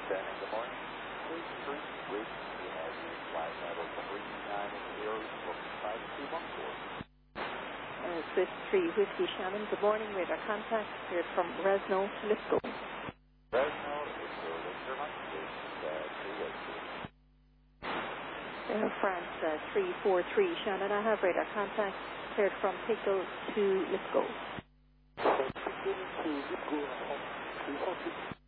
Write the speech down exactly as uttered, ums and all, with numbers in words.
Shannon, good morning. State Street, Ridge, you have your flight level three nine zero, five two one four. Uh, Swift three Whiskey Shannon, good morning. Radar contact cleared from Resno to Lisco. Resno, Lisco, Victor Mike, is uh, two Whiskey. Air France uh, three four three Shannon, I have radar contact cleared from Pickle to Lisco. Pickle to Lisco, three four three.